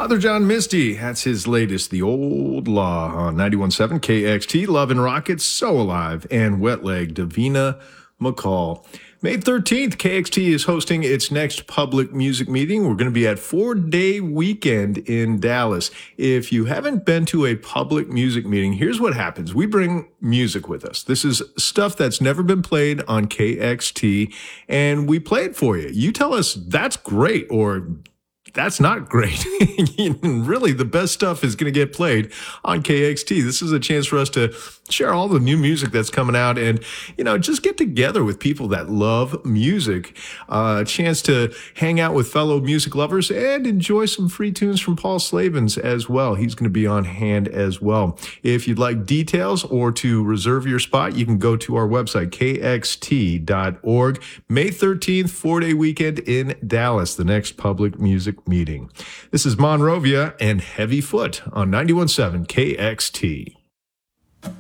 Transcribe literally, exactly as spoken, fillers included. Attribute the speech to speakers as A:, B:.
A: Father John Misty, that's his latest, The Old Law, on ninety-one point seven K X T, Love and Rockets, So Alive, and Wet Leg, Davina McCall. May thirteenth, K X T is hosting its next public music meeting. We're going to be at Four Day Weekend in Dallas. If you haven't been to a public music meeting, here's what happens. We bring music with us. This is stuff that's never been played on K X T, and we play it for you. You tell us that's great or that's not great. Really, the best stuff is going to get played on K X T. This is a chance for us to share all the new music that's coming out and, you know, just get together with people that love music. Uh, a chance to hang out with fellow music lovers and enjoy some free tunes from Paul Slavens as well. He's going to be on hand as well. If you'd like details or to reserve your spot, you can go to our website, K X T dot org. May thirteenth, four-day weekend in Dallas, the next public music meeting. This is Monrovia and Heavy Foot on ninety-one point seven K X T.